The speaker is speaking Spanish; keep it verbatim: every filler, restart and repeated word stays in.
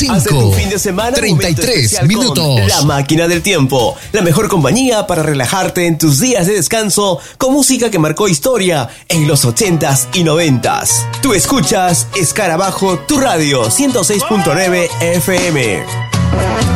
cinco, fin de semana, treinta y tres minutos. La Máquina del Tiempo, la mejor compañía para relajarte en tus días de descanso con música que marcó historia en los ochentas y noventas. Tú escuchas Escarabajo, tu radio, ciento seis punto nueve F M.